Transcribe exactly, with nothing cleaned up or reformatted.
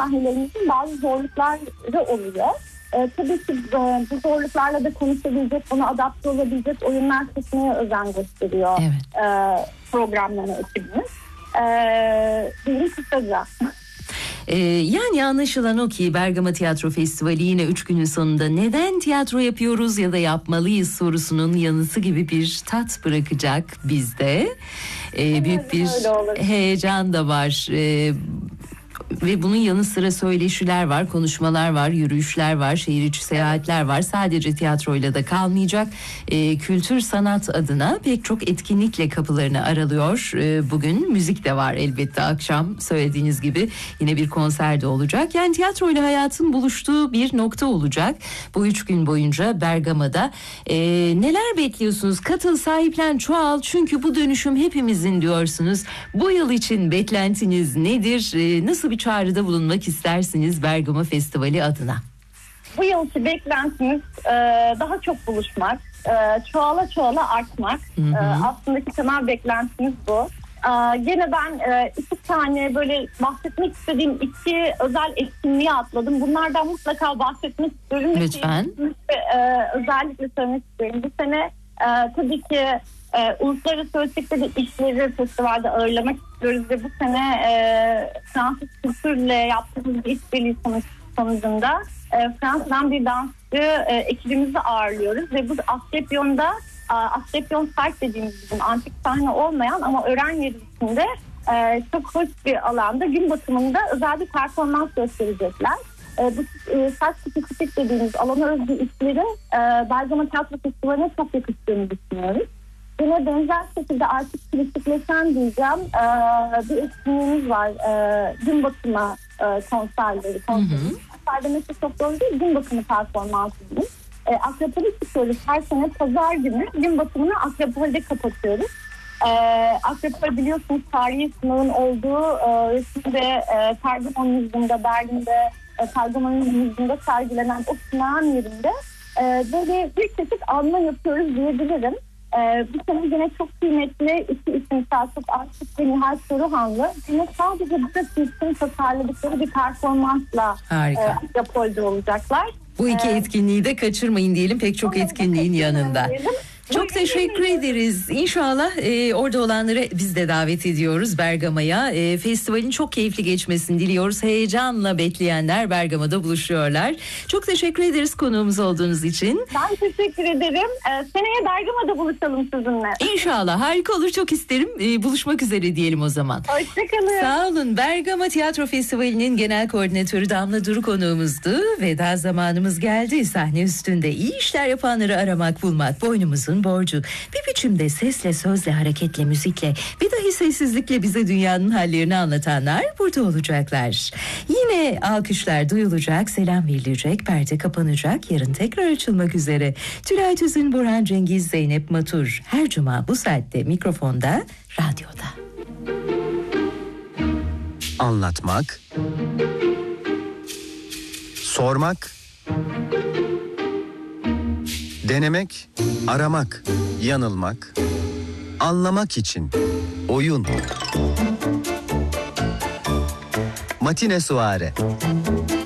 sahnelerimizin bazı zorlukları oluyor. E, tabii ki e, bu zorluklarla da konuşabilecek, buna adapte olabilecek oyunlar seçmeye özen gösteriyor evet. e, programlama ekibimiz. E, Diyeyim kısaca. Ee, yani anlaşılan o ki Bergama Tiyatro Festivali yine üç günün sonunda neden tiyatro yapıyoruz ya da yapmalıyız sorusunun yanısı gibi bir tat bırakacak bizde. Ee, büyük bir heyecan da var. Ee, Ve bunun yanı sıra söyleşiler var, konuşmalar var, yürüyüşler var, şehir içi seyahatler var. Sadece tiyatroyla da kalmayacak. E, kültür sanat adına pek çok etkinlikle kapılarını aralıyor. E, bugün müzik de var elbette, akşam söylediğiniz gibi yine bir konser de olacak. Yani tiyatroyla hayatın buluştuğu bir nokta olacak. Bu üç gün boyunca Bergama'da. E, neler bekliyorsunuz? Katıl, sahiplen, çoğal. Çünkü bu dönüşüm hepimizin diyorsunuz. Bu yıl için beklentiniz nedir? E, nasıl bir çağrıda bulunmak istersiniz Bergama Festivali adına? Bu yılki beklentimiz e, daha çok buluşmak, e, çoğala çoğala artmak. Hı hı. E, aslında temel beklentimiz bu. E, gene ben e, iki tane böyle bahsetmek istediğim iki özel etkinliği atladım. Bunlardan mutlaka bahsetmek istiyorum. Lütfen. E, özellikle söylemek istiyorum. Bu sene e, tabii ki Ee, uluslararası ölçekte de işleri festivalde ağırlamak istiyoruz ve bu sene e, Fransız kültürle yaptığımız bir işbirliği sonucunda e, Fransa'dan bir dansçı e, ekibimizi ağırlıyoruz ve bu Asclepion'da e, Asclepion Park dediğimiz bizim antik sahne olmayan ama öğren yeri içinde e, çok hoş bir alanda gün batımında özel bir performans gösterecekler. E, bu e, saç spesifik dediğimiz alana özgü işlerin e, Bergama Tiyatro Festivali'ne çok yakıştığını düşünüyoruz. Yine benzer şekilde artık klasikleşen diyeceğim ee, bir etkinliğimiz var. Ee, gün batımı e, konserleri. Konserleri. Konserde mesela çok doğru değil, gün batımı performansımız. Ee, Akropol'e çıkıyoruz her sene pazar günü. Gün batımını Akropol'de kapatıyoruz. Ee, Akropol biliyorsunuz tarihi sınavın olduğu e, şimdi e, Pergamon Müziği'nde, Berlin'de e, Pergamon Müziği'nde sergilenen o sınavın yerinde e, böyle bir çeşit anma yapıyoruz diyebilirim. Ee, bu sene yine çok kıymetli iki isim Selçuk Arsız ve Nihal Soruhanlı. Yine sadece bu isim tasarladıkları bir performansla Akropol'de olacaklar. Bu iki ee, etkinliği de kaçırmayın diyelim, pek çok etkinliğin yanında. Diyelim. Çok teşekkür ederiz. İnşallah e, orada olanları biz de davet ediyoruz Bergama'ya. E, festivalin çok keyifli geçmesini diliyoruz. Heyecanla bekleyenler Bergama'da buluşuyorlar. Çok teşekkür ederiz konuğumuz olduğunuz için. Ben teşekkür ederim. Ee, seneye Bergama'da buluşalım sizinle. İnşallah, harika olur, çok isterim. E, buluşmak üzere diyelim o zaman. Hoşçakalın. Sağ olun. Bergama Tiyatro Festivali'nin genel koordinatörü Damla Duru konuğumuzdu. Veda zamanımız geldi. Sahne üstünde iyi işler yapanları aramak, bulmak boynumuzun borcu. Bir biçimde sesle, sözle, hareketle, müzikle ve dahi sessizlikle bize dünyanın hallerini anlatanlar burada olacaklar. Yine alkışlar duyulacak, selam verilecek, perde kapanacak, yarın tekrar açılmak üzere. Tülay Tüzün, Burhan Cengiz, Zeynep Matur. Her cuma bu saatte mikrofonda, radyoda. Anlatmak, sormak, denemek, aramak, yanılmak, anlamak için oyun. Matine Suare.